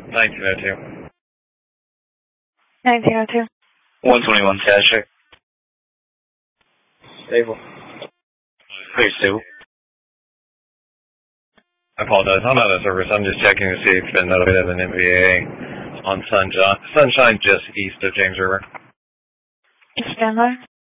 1902. 1902. 121 static. Stable. Pretty stable. I apologize. I'm out of service. I'm just checking to see if it's been notified of an MVA on Sunshine just east of James River. Stand by.